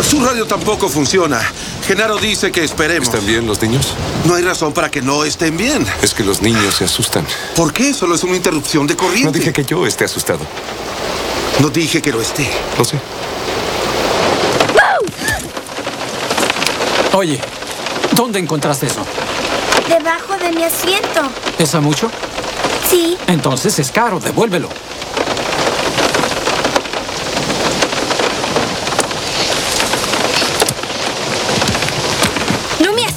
Su radio tampoco funciona. Genaro dice que esperemos. ¿Están bien los niños? No hay razón para que no estén bien. Es que los niños se asustan. ¿Por qué? Solo es una interrupción de corriente. No dije que yo esté asustado. No dije que lo esté. Lo sé. Oye, ¿dónde encontraste eso? Debajo de mi asiento. ¿Pesa mucho? Sí. Entonces es caro, devuélvelo.